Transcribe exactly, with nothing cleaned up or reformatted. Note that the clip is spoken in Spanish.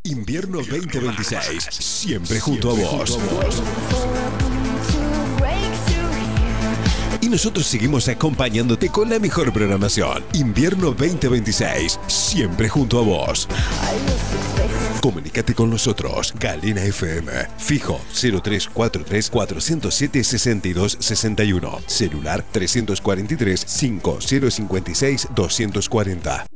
Invierno veinte veintiséis, siempre junto a vos. Y nosotros seguimos acompañándote con la mejor programación. Invierno veinte veintiséis, siempre junto a vos. Comunícate con nosotros. Galena F M. Fijo cero tres cuatro tres, cuatro cero siete, seis dos seis uno. Celular tres cuatro tres, cinco cero cinco seis, dos cuatro cero.